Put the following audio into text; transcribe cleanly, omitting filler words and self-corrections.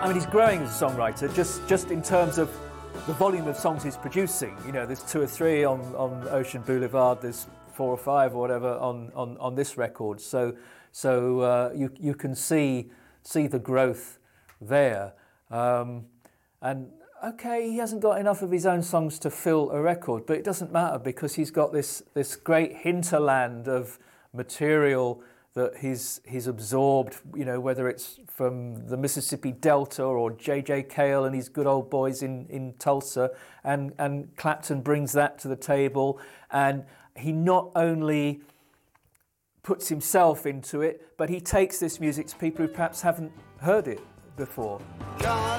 I mean, he's growing as a songwriter, just in terms of the volume of songs he's producing. You know, there's 2 or 3 on Ocean Boulevard, there's 4 or 5 or whatever on this record. So you can see the growth there. And okay, he hasn't got enough of his own songs to fill a record, but it doesn't matter because he's got this great hinterland of material that he's absorbed, you know, whether it's from the Mississippi Delta or J.J. Cale and his good old boys in Tulsa, and Clapton brings that to the table, and he not only puts himself into it, but he takes this music to people who perhaps haven't heard it before. John